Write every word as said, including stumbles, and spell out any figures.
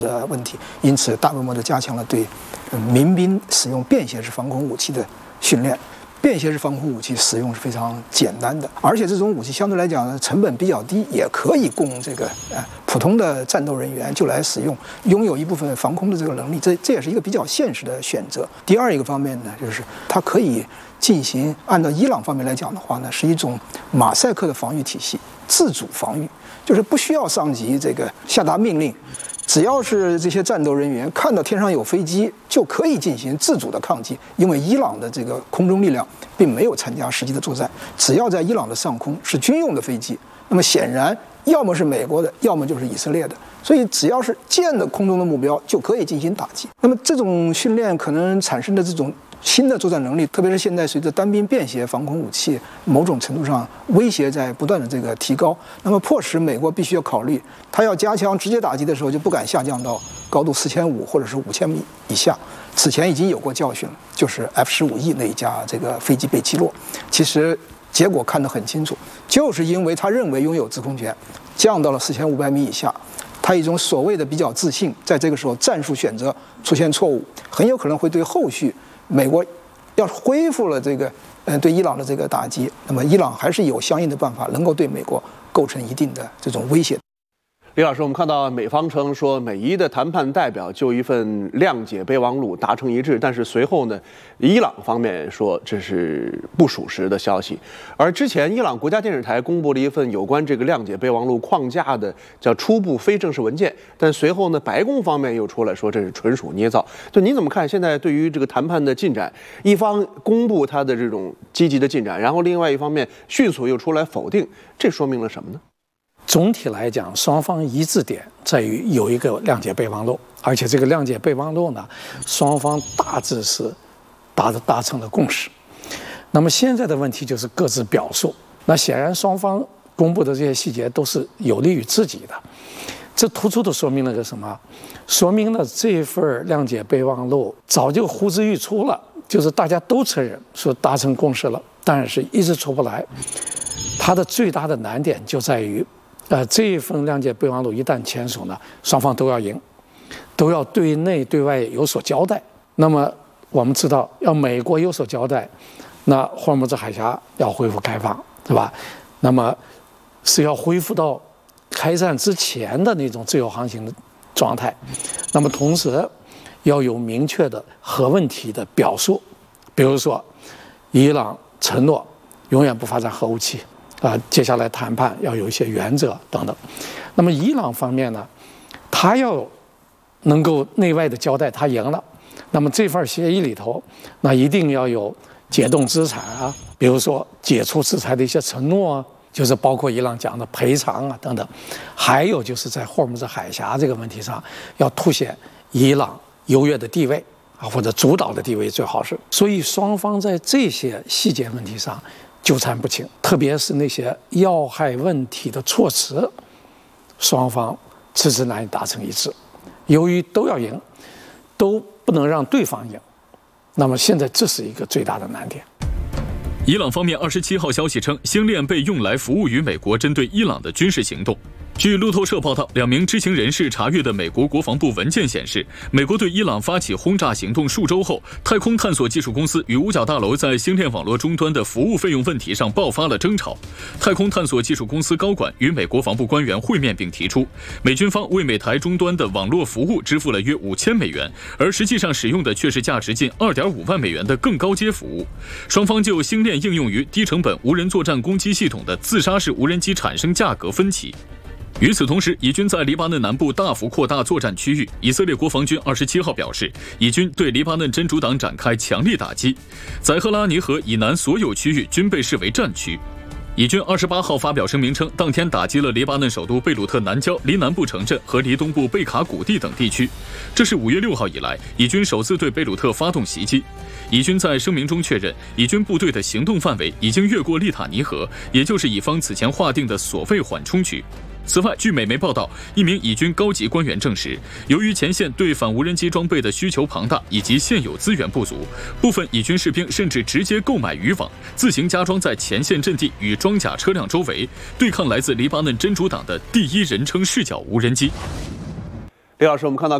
的问题，因此大规模的加强了对民兵使用便携式防空武器的训练。便携式防空武器使用是非常简单的，而且这种武器相对来讲呢成本比较低，也可以供这个呃普通的战斗人员就来使用，拥有一部分防空的这个能力，这这也是一个比较现实的选择。第二一个方面呢，就是它可以进行按照伊朗方面来讲的话呢，是一种马赛克的防御体系，自主防御，就是不需要上级这个下达命令。只要是这些战斗人员看到天上有飞机，就可以进行自主的抗击，因为伊朗的这个空中力量并没有参加实际的作战，只要在伊朗的上空是军用的飞机，那么显然要么是美国的，要么就是以色列的，所以只要是见的空中的目标就可以进行打击。那么这种训练可能产生的这种新的作战能力，特别是现在随着单兵便携防空武器某种程度上威胁在不断的这个提高，那么迫使美国必须要考虑，它要加强直接打击的时候就不敢下降到高度四千五或者是五千米以下。此前已经有过教训了，就是 F 十五 E 那一架这个飞机被击落，其实结果看得很清楚，就是因为他认为拥有制空权，降到了四千五百米以下。他一种所谓的比较自信，在这个时候战术选择出现错误，很有可能会对后续美国要恢复了这个嗯对伊朗的这个打击，那么伊朗还是有相应的办法能够对美国构成一定的这种威胁。 李老师，我们看到美方称说美伊的谈判代表就一份谅解备忘录达成一致，但是随后呢，伊朗方面说这是不属实的消息。而之前伊朗国家电视台公布了一份有关这个谅解备忘录框架的叫初步非正式文件，但随后呢，白宫方面又出来说这是纯属捏造。就您怎么看现在对于这个谈判的进展？一方公布他的这种积极的进展，然后另外一方面迅速又出来否定，这说明了什么呢？ 总体来讲，双方一致点在于有一个谅解备忘录，而且这个谅解备忘录呢，双方大致是达达成了共识。那么现在的问题就是各自表述。那显然双方公布的这些细节都是有利于自己的，这突出的说明了个什么？说明了这份谅解备忘录早就呼之欲出了，就是大家都承认说达成共识了，但是一直出不来。它的最大的难点就在于。呃，这一份谅解备忘录一旦签署呢，双方都要赢，都要对内对外有所交代。那么我们知道，要美国有所交代，那霍尔木兹海峡要恢复开放，对吧？那么是要恢复到开战之前的那种自由航行的状态。那么同时要有明确的核问题的表述，比如说，伊朗承诺永远不发展核武器。啊，接下来谈判要有一些原则等等。那么伊朗方面呢，他要能够内外的交代他赢了，那么这份协议里头，那一定要有解冻资产啊，比如说解除制裁的一些承诺啊，就是包括伊朗讲的赔偿啊等等。还有就是在霍尔木兹海峡这个问题上，要凸显伊朗优越的地位啊，或者主导的地位最好是。所以双方在这些细节问题上纠缠不清，特别是那些要害问题的措辞，双方迟迟难以达成一致。由于都要赢，都不能让对方赢，那么现在这是一个最大的难点。 伊朗方面二十七号消息称，星链被用来服务于美国针对伊朗的军事行动。据路透社报道，两名知情人士查阅的美国国防部文件显示，美国对伊朗发起轰炸行动数周后，太空探索技术公司与五角大楼在星链网络终端的服务费用问题上爆发了争吵。太空探索技术公司高管与美国防部官员会面并提出，美军方为每台终端的网络服务支付了约五千美元，而实际上使用的却是价值近二点五万美元的更高阶服务。双方就星链应用于低成本无人作战攻击系统的自杀式无人机产生价格分歧。与此同时，以军在黎巴嫩南部大幅扩大作战区域。以色列国防军二十七号表示，以军对黎巴嫩真主党展开强力打击，宰赫拉尼河以南所有区域均被视为战区。以军二十八号发表声明称，当天打击了黎巴嫩首都贝鲁特南郊黎南部城镇和黎东部贝卡谷地等地区。这是五月六号以来以军首次对贝鲁特发动袭击。以军在声明中确认，以军部队的行动范围已经越过利塔尼河，也就是以方此前划定的所谓缓冲区。此外，据美媒报道，一名以军高级官员证实，由于前线对反无人机装备的需求庞大，以及现有资源不足，部分以军士兵甚至直接购买渔网，自行加装在前线阵地与装甲车辆周围，对抗来自黎巴嫩真主党的第一人称视角无人机。 李老师，我们看到